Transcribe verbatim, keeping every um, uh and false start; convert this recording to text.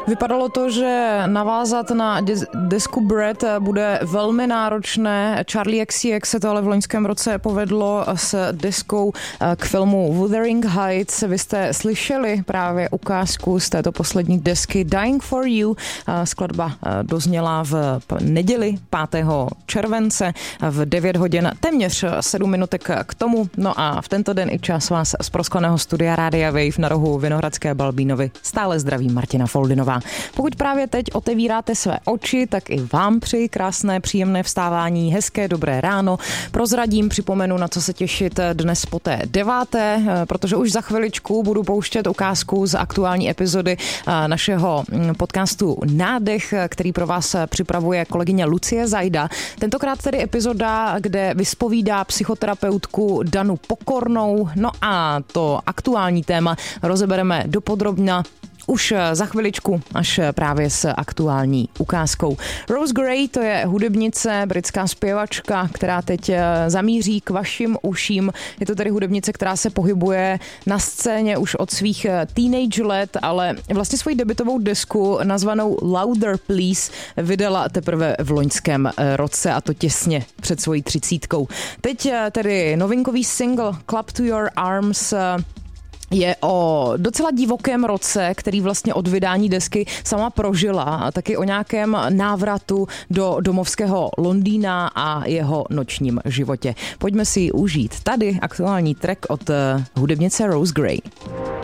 Vypadalo to, že navázat na desku Bread bude velmi náročné. Charli X C X se to ale v loňském roce povedlo s deskou k filmu Wuthering Heights. Vy jste slyšeli právě ukázku z této poslední desky Dying for You. Skladba dozněla v neděli pátého července v devět hodin, téměř sedm minutek k tomu. No a v tento den i čas vás z proskleného studia Rádia Wave na rohu Vinohradské Balbínovy stále zdraví Martina Foldinová. Pokud právě teď otevíráte své oči, tak i vám přeji krásné, příjemné vstávání, hezké, dobré ráno. Prozradím, připomenu, na co se těšit dnes po té deváté, protože už za chviličku budu pouštět ukázku z aktuální epizody našeho podcastu Nádech, který pro vás připravuje kolegyně Lucie Zajda. Tentokrát tedy epizoda, kde vyspovídá psychoterapeutku Danu Pokornou. No a to aktuální téma rozebereme dopodrobna už za chviličku, až právě s aktuální ukázkou. Rose Gray, to je hudebnice, britská zpěvačka, která teď zamíří k vašim uším. Je to tedy hudebnice, která se pohybuje na scéně už od svých teenage let, ale vlastně svoji debutovou desku nazvanou Louder Please vydala teprve v loňském roce, a to těsně před svojí třicítkou. Teď tedy novinkový single Club to Your Arms je o docela divokém roce, který vlastně od vydání desky sama prožila, a taky o nějakém návratu do domovského Londýna a jeho nočním životě. Pojďme si ji užít. Tady aktuální track od hudebnice Rose Gray.